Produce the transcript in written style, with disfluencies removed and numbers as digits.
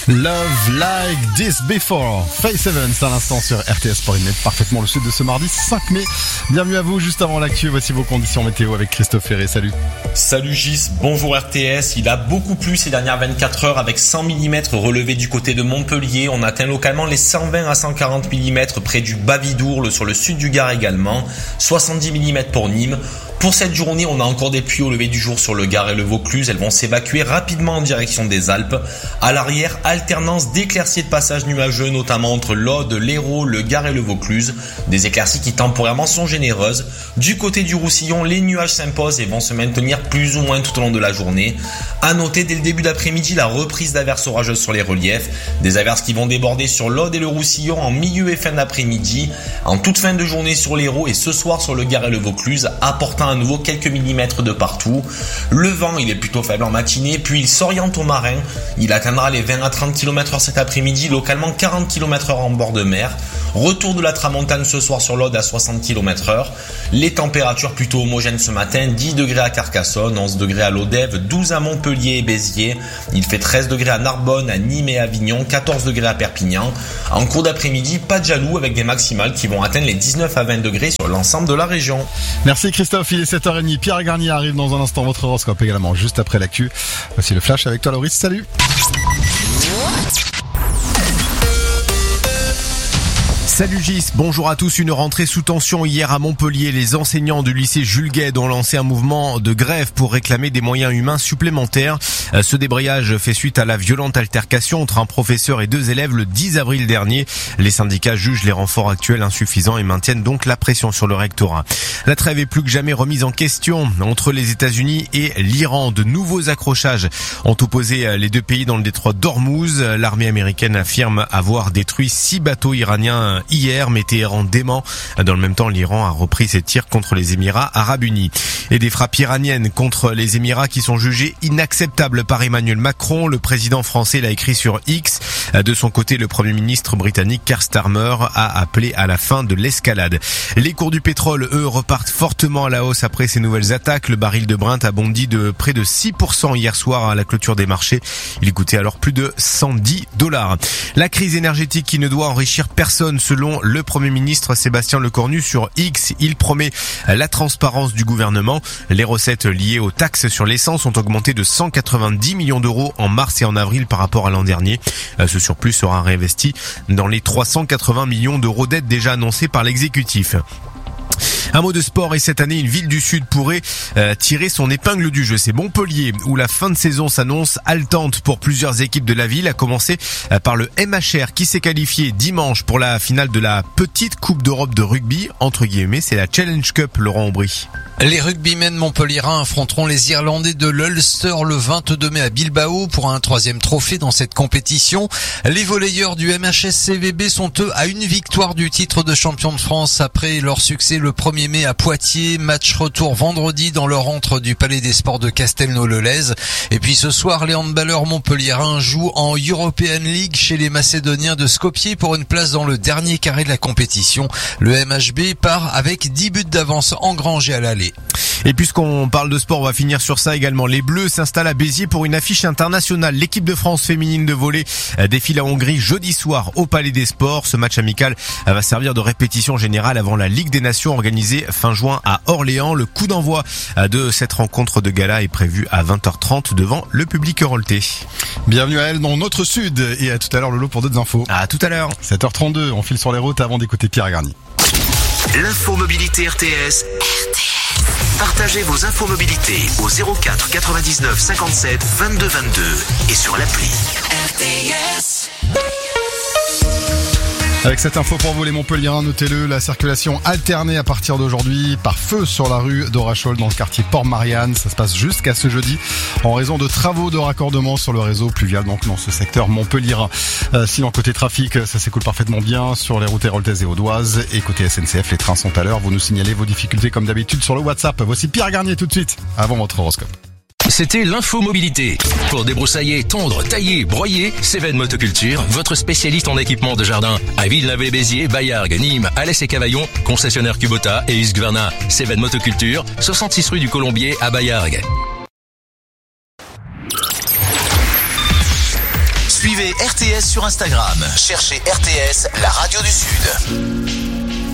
Love Like This Before. Phase 7, c'est à l'instant sur RTS Sport Net, parfaitement le sud de ce mardi 5 mai. Bienvenue à vous, juste avant l'actu, voici vos conditions météo avec Christophe Ferré, salut. Salut Gis, bonjour RTS. Il a beaucoup plu ces dernières 24 heures avec 100 mm relevés du côté de Montpellier. On atteint localement les 120 à 140 mm près du Bas-Vidourle, sur le sud du Gard également. 70 mm pour Nîmes. Pour cette journée, on a encore des pluies au lever du jour sur le Gard et le Vaucluse. Elles vont s'évacuer rapidement en direction des Alpes. À l'arrière, alternance d'éclaircies et de passages nuageux, notamment entre l'Aude, l'Hérault, le Gard et le Vaucluse. Des éclaircies qui temporairement sont généreuses. Du côté du Roussillon, les nuages s'imposent et vont se maintenir plus ou moins tout au long de la journée. À noter dès le début d'après-midi la reprise d'averses orageuses sur les reliefs. Des averses qui vont déborder sur l'Aude et le Roussillon en milieu et fin d'après-midi. En toute fin de journée sur l'Hérault et ce soir sur le Gard et le Vaucluse, apportant à nouveau quelques millimètres de partout. Le vent, il est plutôt faible en matinée, puis il s'oriente au marin. Il atteindra les 20 à 30 km/h cet après-midi, localement 40 km/h en bord de mer. Retour de la tramontane ce soir sur l'Aude à 60 km/h. Les températures plutôt homogènes ce matin, 10 degrés à Carcassonne, 11 degrés à Lodève, 12 à Montpellier et Béziers. Il fait 13 degrés à Narbonne, à Nîmes et Avignon, 14 degrés à Perpignan. En cours d'après-midi, pas de jaloux avec des maximales qui vont atteindre les 19 à 20 degrés sur l'ensemble de la région. Merci Christophe, il est 7h30. Pierre Garnier arrive dans un instant, votre horoscope également, juste après l'actu. Voici le flash avec toi Loris, salut. Salut Gis, bonjour à tous. Une rentrée sous tension hier à Montpellier. Les enseignants du lycée Jules Guesde ont lancé un mouvement de grève pour réclamer des moyens humains supplémentaires. Ce débrayage fait suite à la violente altercation entre un professeur et deux élèves le 10 avril dernier. Les syndicats jugent les renforts actuels insuffisants et maintiennent donc la pression sur le rectorat. La trêve est plus que jamais remise en question entre les États-Unis et l'Iran. De nouveaux accrochages ont opposé les deux pays dans le détroit d'Ormuz. L'armée américaine affirme avoir détruit 6 bateaux iraniens hier, mais Téhéran dément. Dans le même temps, l'Iran a repris ses tirs contre les Émirats arabes unis. Et des frappes iraniennes contre les Émirats qui sont jugées inacceptables par Emmanuel Macron. Le président français l'a écrit sur X. De son côté, le premier ministre britannique Keir Starmer a appelé à la fin de l'escalade. Les cours du pétrole, eux, repartent fortement à la hausse après ces nouvelles attaques. Le baril de Brent a bondi de près de 6% hier soir à la clôture des marchés. Il coûtait alors plus de $110. La crise énergétique qui ne doit enrichir personne, selon le Premier ministre Sébastien Lecornu sur X. Il promet la transparence du gouvernement. Les recettes liées aux taxes sur l'essence ont augmenté de 190 millions d'euros en mars et en avril par rapport à l'an dernier. Ce surplus sera réinvesti dans les 380 millions d'euros d'aides déjà annoncées par l'exécutif. Un mot de sport, et cette année, une ville du Sud pourrait tirer son épingle du jeu. C'est Montpellier, où la fin de saison s'annonce haletante pour plusieurs équipes de la ville, à commencer par le MHR qui s'est qualifié dimanche pour la finale de la petite Coupe d'Europe de rugby, entre guillemets, c'est la Challenge Cup, Laurent Aubry. Les rugbymen montpelliérains affronteront les Irlandais de l'Ulster le 22 mai à Bilbao pour un 3e trophée dans cette compétition. Les volleyeurs du MHS CVB sont eux à une victoire du titre de champion de France après leur succès le 1er mai à Poitiers. Match retour vendredi dans leur antre du Palais des Sports de Castelnau-le-Lez. Et puis ce soir, les handballeurs montpelliérains jouent en European League chez les Macédoniens de Skopje pour une place dans le dernier carré de la compétition. Le MHB part avec 10 buts d'avance engrangés à l'aller. Et puisqu'on parle de sport, on va finir sur ça également. Les Bleus s'installent à Béziers pour une affiche internationale. L'équipe de France féminine de volley défile à Hongrie jeudi soir au Palais des Sports. Ce match amical va servir de répétition générale avant la Ligue des Nations organisée fin juin à Orléans. Le coup d'envoi de cette rencontre de gala est prévu à 20h30 devant le public euroltais. Bienvenue à elle dans notre sud, et à tout à l'heure Lolo pour d'autres infos. À tout à l'heure. 7h32, on file sur les routes avant d'écouter Pierre Garnier. L'info mobilité RTS. Partagez vos infos mobilité au 04 99 57 22 22 et sur l'appli RTS. Avec cette info pour vous les Montpelliérains, notez-le, la circulation alternée à partir d'aujourd'hui par feu sur la rue d'Orachol dans le quartier Port-Marianne. Ça se passe jusqu'à ce jeudi en raison de travaux de raccordement sur le réseau pluvial donc dans ce secteur montpelliérain. Sinon côté trafic, ça s'écoule parfaitement bien sur les routes héroltaises et audoises, et côté SNCF, les trains sont à l'heure. Vous nous signalez vos difficultés comme d'habitude sur le WhatsApp. Voici Pierre Garnier tout de suite avant votre horoscope. C'était l'info mobilité. Pour débroussailler, tondre, tailler, broyer, Cévennes Motoculture, votre spécialiste en équipement de jardin. À Villeneuve-les-Béziers, Baillargues, Nîmes, Alès et Cavaillon, concessionnaire Kubota et Husqvarna. Cévennes Motoculture, 66 rue du Colombier à Baillargues. Suivez RTS sur Instagram. Cherchez RTS, la radio du Sud.